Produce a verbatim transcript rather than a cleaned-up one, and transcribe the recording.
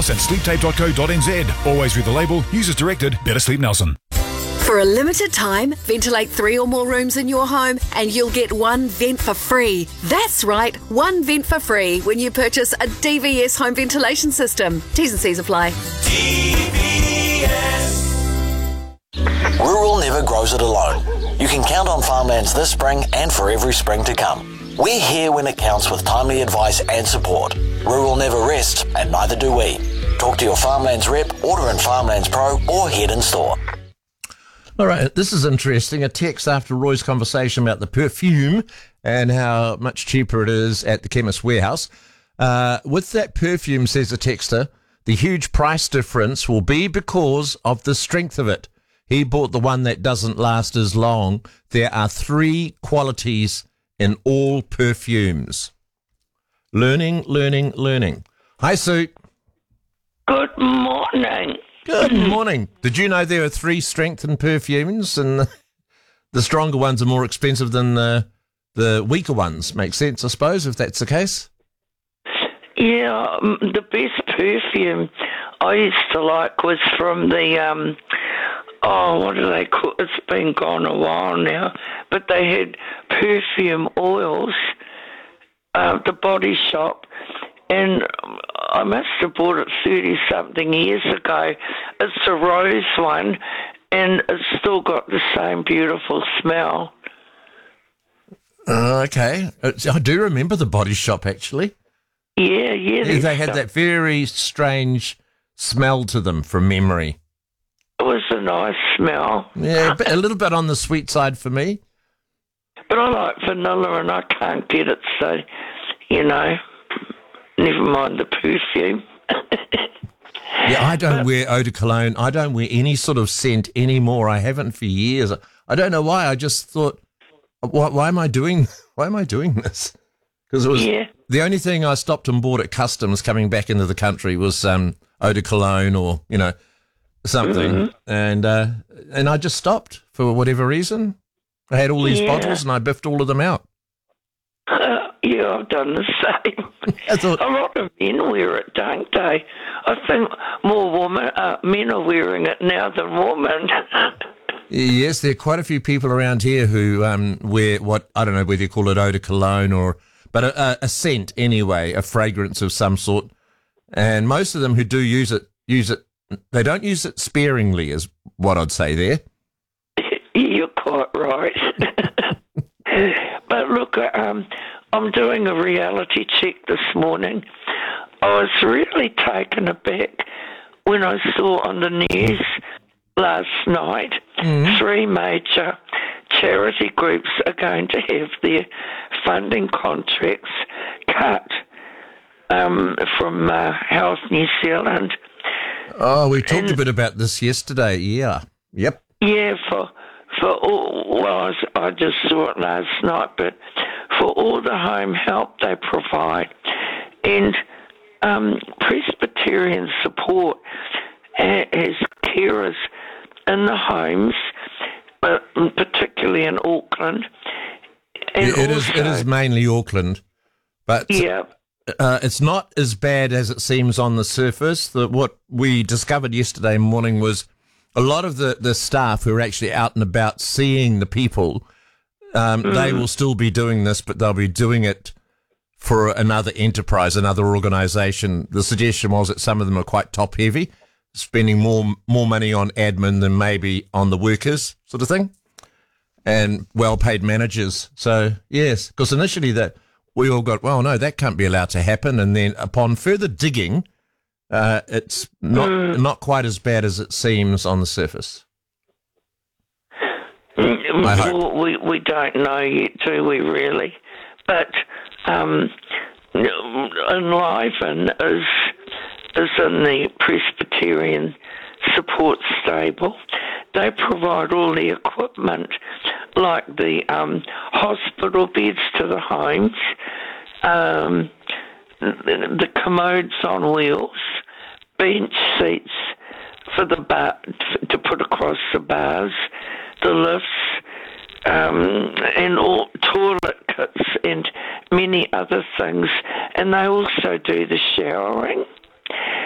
us at sleep tape dot co dot n z. Always read the label. Users directed. Better Sleep Nelson. For a limited time, ventilate three or more rooms in your home and you'll get one vent for free. That's right, one vent for free when you purchase a D V S home ventilation system. T's and C's apply. D V S. Rural never grows it alone. You can count on Farmlands this spring and for every spring to come. We're here when it counts with timely advice and support. Rural never rests, and neither do we. Talk to your Farmlands rep, order in Farmlands Pro, or head in store. All right, this is interesting. A text after Roy's conversation about the perfume and how much cheaper it is at the Chemist Warehouse. Uh, with that perfume, says the texter, the huge price difference will be because of the strength of it. He bought the one that doesn't last as long. There are three qualities in all perfumes. Learning, learning, learning. Hi, Sue. Good morning. Good morning. Did you know there are three strengthened perfumes and the stronger ones are more expensive than the, the weaker ones? Makes sense, I suppose, if that's the case. Yeah, um, the best perfume I used to like was from the, um, oh, what do they call it? It's been gone a while now, but they had perfume oils, uh, the Body Shop, and I must have bought it thirty-something years ago. It's a rose one, and it's still got the same beautiful smell. Uh, okay. I do remember the Body Shop, actually. Yeah, yeah. yeah they had that very strange smell to them from memory. It was a nice smell. Yeah, a little bit on the sweet side for me. But I like vanilla, and I can't get it, so, you know... Never mind the perfume. Yeah, I don't but, wear eau de cologne. I don't wear any sort of scent anymore. I haven't for years. I don't know why. I just thought, why, why am I doing? Why am I doing this? Because it was yeah. the only thing I stopped and bought at customs coming back into the country was um, eau de cologne or you know something, mm-hmm. and uh, and I just stopped for whatever reason. I had all these yeah. bottles and I biffed all of them out. Uh, yeah, I've done the same. I thought, a lot of men wear it, don't they? I think more women, uh, men are wearing it now than women. Yes, there are quite a few people around here who um, wear what, I don't know whether you call it eau de cologne or, but a, a scent anyway, a fragrance of some sort. And most of them who do use it, use it, they don't use it sparingly is what I'd say there. You're quite right. But look, um, I'm doing a reality check this morning. I was really taken aback when I saw on the news last night mm-hmm. three major charity groups are going to have their funding contracts cut um, from uh, Health New Zealand. Oh, we talked and, a bit about this yesterday, yeah. Yep. Yeah, for... For all, well, I, was, I just saw it last night, but for all the home help they provide and um, Presbyterian support as carers in the homes, uh, particularly in Auckland. And yeah, it also, is. It is mainly Auckland, but yeah. uh, it's not as bad as it seems on the surface. The, what we discovered yesterday morning was. A lot of the, the staff who are actually out and about seeing the people, um, mm. they will still be doing this, but they'll be doing it for another enterprise, another organisation. The suggestion was that some of them are quite top heavy, spending more more money on admin than maybe on the workers, sort of thing, and well-paid managers. So, yes, because initially that we all got, well, no, that can't be allowed to happen. And then upon further digging, Uh, it's not mm. not quite as bad as it seems on the surface. I hope. Well, we we don't know yet, do we? Really, but um, Enliven is is in the Presbyterian support stable. They provide all the equipment, like the um, hospital beds to the homes. Um, the commodes on wheels, bench seats for the bar, to put across the bars, the lifts, um, and all toilet kits and many other things. And they also do the showering.